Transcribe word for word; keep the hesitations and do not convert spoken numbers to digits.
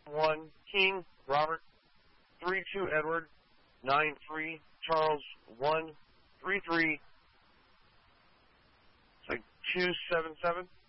one King Robert, three two Edward, nine three Charles, one three three, it's like two seven seven.